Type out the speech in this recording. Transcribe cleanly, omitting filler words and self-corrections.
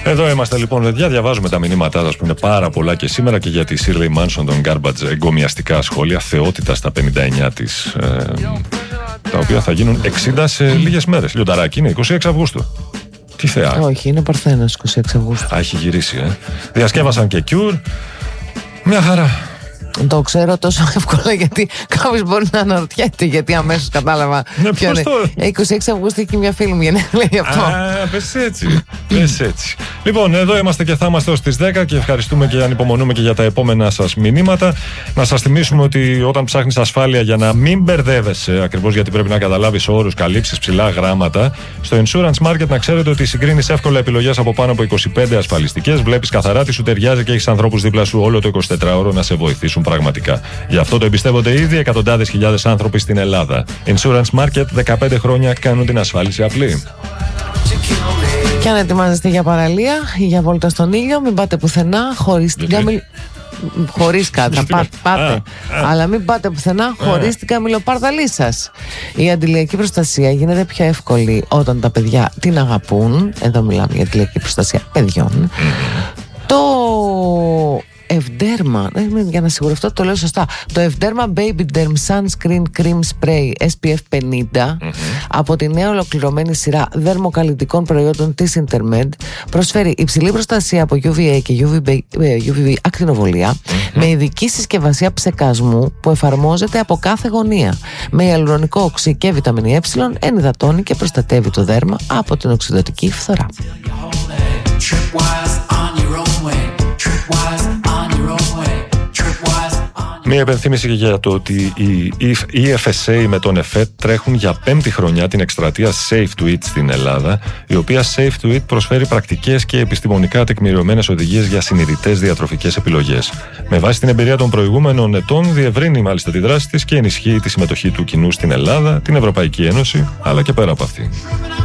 Εδώ είμαστε λοιπόν, παιδιά. Διαβάζουμε τα μηνύματά σας που είναι πάρα πολλά και σήμερα και για τη Shirley Manson, τον Garbage, εγκομιαστικά σχόλια, θεότητα στα 59 της, τα οποία θα γίνουν 60 σε λίγες μέρες. Λιονταράκι είναι 26 Αυγούστου. Τι θεά. Όχι, είναι Παρθένος 26 Αυγούστου. Α, έχει γυρίσει, Διασκεύασαν και Cure. Μια χαρά. Το ξέρω τόσο εύκολα, γιατί κάποιος μπορεί να αναρωτιέται, γιατί αμέσως κατάλαβα ποιο είναι. 26 Αυγούστου έχει μια φίλη μου γενέθλια αυτό. Πες έτσι. Πες έτσι. Λοιπόν, εδώ είμαστε και θα είμαστε ως τις 10 και ευχαριστούμε και ανυπομονούμε και για τα επόμενα σας μηνύματα. Να σας θυμίσουμε ότι όταν ψάχνεις ασφάλεια, για να μην μπερδεύεσαι, ακριβώς γιατί πρέπει να καταλάβεις όρους, καλύψεις, ψηλά γράμματα, στο Insurance Market να ξέρετε ότι συγκρίνεις εύκολα επιλογές από πάνω από 25 ασφαλιστικές, βλέπεις καθαρά τι σου ταιριάζει και έχεις ανθρώπους δίπλα σου όλο το 24ωρο να σε βοηθήσουν πραγματικά. Γι' αυτό το εμπιστεύονται ήδη εκατοντάδες χιλιάδες άνθρωποι στην Ελλάδα. Insurance Market, 15 χρόνια κάνουν την ασφάλιση απλή. Και αν ετοιμάζεστε για παραλία ή για βόλτα στον ήλιο, μην πάτε πουθενά χωρίς την χωρίς κάτρα. Πάτε. Αλλά μην πάτε πουθενά χωρίς την καμιλοπάρδαλή σας. Η αντιλιακή προστασία γίνεται πιο εύκολη όταν τα παιδιά την αγαπούν. Εδώ μιλάμε για αντιλιακή προστασία παιδιών. Το Ευδέρμα, για να σιγουρευτώ το λέω σωστά, το Ευδέρμα Baby Derm Sunscreen Cream Spray SPF 50 από τη νέα ολοκληρωμένη σειρά δερμοκαλλιτικών προϊόντων της Intermed προσφέρει υψηλή προστασία από UVA και UVB ακτινοβολία με ειδική συσκευασία ψεκασμού που εφαρμόζεται από κάθε γωνία. Με ιαλουρονικό οξύ και βιταμίνη Ε ενυδατώνει και προστατεύει το δέρμα από την οξυδωτική φθορά. Μία επενθύμηση και για το ότι η FSA με τον ΕΦΕΤ τρέχουν για 5η χρονιά την εκστρατεία Safe to Eat στην Ελλάδα, η οποία Safe to Eat προσφέρει πρακτικές και επιστημονικά τεκμηριωμένες οδηγίες για συνειδητές διατροφικές επιλογές. Με βάση την εμπειρία των προηγούμενων ετών, διευρύνει μάλιστα τη δράση της και ενισχύει τη συμμετοχή του κοινού στην Ελλάδα, την Ευρωπαϊκή Ένωση, αλλά και πέρα από αυτή.